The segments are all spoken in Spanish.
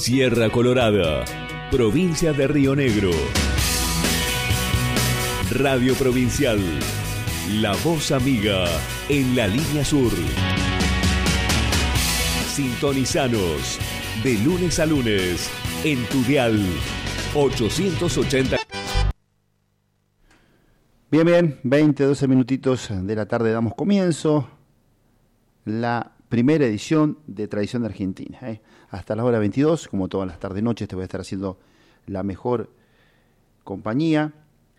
Sierra Colorada, provincia de Río Negro. Radio Provincial, la voz amiga en la línea sur. Sintonizanos de lunes a lunes en tu dial 880. Bien, 12 minutitos de la tarde damos comienzo. La primera edición de Tradición de Argentina. Hasta la hora 22, como todas las tardes noches, te voy a estar haciendo la mejor compañía.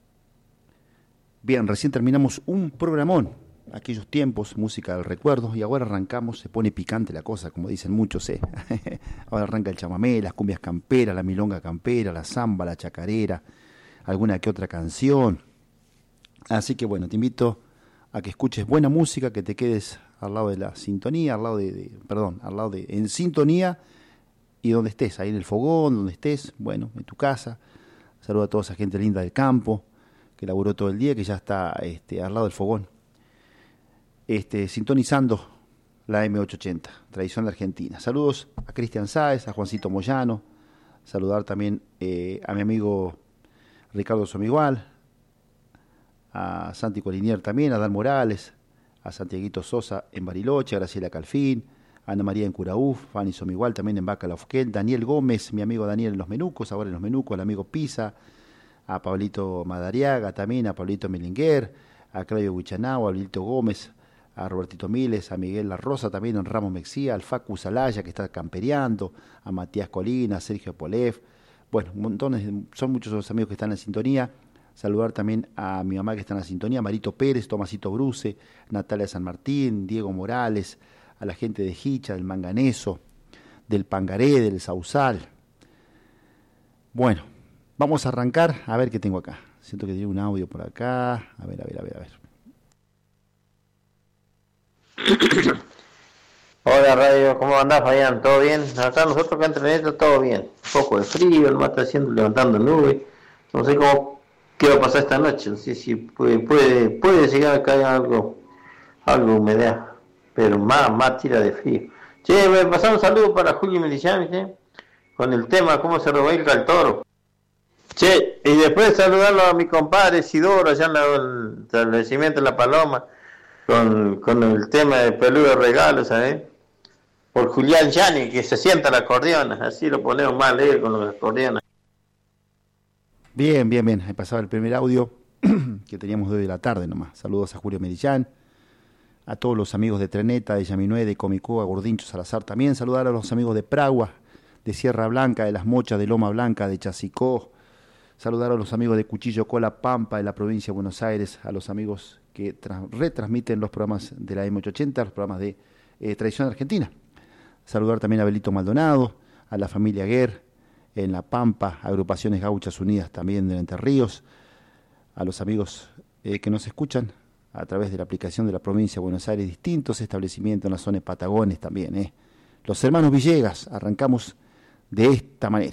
Bien, recién terminamos un programón, aquellos tiempos, música del recuerdo, y ahora arrancamos, se pone picante la cosa, como dicen muchos. Ahora arranca el chamamé, las cumbias camperas, la milonga campera, la zamba, la chacarera, alguna que otra canción. Así que bueno, te invito a que escuches buena música, que te quedes al lado de la sintonía, al lado de en sintonía, y donde estés, ahí en el fogón, donde estés, bueno, en tu casa. Saludo a toda esa gente linda del campo, que laburó todo el día, que ya está al lado del fogón, sintonizando la M880, Tradición de Argentina. Saludos a Cristian Sáez, a Juancito Moyano, saludar también a mi amigo Ricardo Somigual, a Santi Colinier también, a Dan Morales, a Santiaguito Sosa en Bariloche, a Graciela Calfín, a Ana María en Curaúf, Fanny Somigual también en Baca La Ofquel, Daniel Gómez, mi amigo Daniel en Los Menucos, ahora en Los Menucos, al amigo Pisa, a Pablito Madariaga también, a Pablito Melinguer, a Claudio Huichanao, a Pablito Gómez, a Robertito Miles, a Miguel La Rosa también en Ramos Mexía, al Facu Salaya que está campereando, a Matías Colina, a Sergio Polef, bueno, son muchos los amigos que están en sintonía. Saludar también a mi mamá que está en la sintonía, Marito Pérez, Tomasito Bruce, Natalia San Martín, Diego Morales, a la gente de Hicha, del Manganeso, del Pangaré, del Sausal. Bueno, vamos a arrancar, a ver qué tengo acá. Siento que tiene un audio por acá. A ver. Hola Radio, ¿cómo andás, Fabián? ¿Todo bien? Acá nosotros acá en Treneta todo bien. Un poco de frío, nomás está haciendo, levantando nubes. No sé qué va a pasar esta noche. No sé si puede llegar a caer algo humedad, pero más tira de frío. Che, me pasar un saludo para Julio Melillán, con el tema cómo se revuelca el toro. Che, y después saludarlo a mi compadre Isidoro allá en el establecimiento de La Paloma, con el tema de peludo regalo, ¿sabes? Por Julián Yani, que se sienta la acordeona, así lo ponemos más alegre con los acordeones. Bien, ahí pasaba el primer audio que teníamos de hoy de la tarde nomás. Saludos a Julio Melillán, a todos los amigos de Treneta, de Yaminué, de Comicúa, Gordincho, Salazar también. Saludar a los amigos de Pragua, de Sierra Blanca, de Las Mochas, de Loma Blanca, de Chasicó. Saludar a los amigos de Cuchillo Cola Pampa, de la provincia de Buenos Aires, a los amigos que retransmiten los programas de la M880, los programas de Tradición Argentina. Saludar también a Belito Maldonado, a la familia Guer, en La Pampa, agrupaciones gauchas unidas también de Entre Ríos, a los amigos que nos escuchan a través de la aplicación de la provincia de Buenos Aires, distintos establecimientos en la zona de Patagones también. Los hermanos Villegas, arrancamos de esta manera.